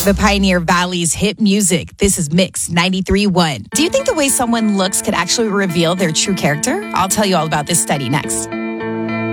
The Pioneer Valley's hit music. This is Mix 93.1. Do you think the way someone looks could actually reveal their true character? I'll tell you all about this study next.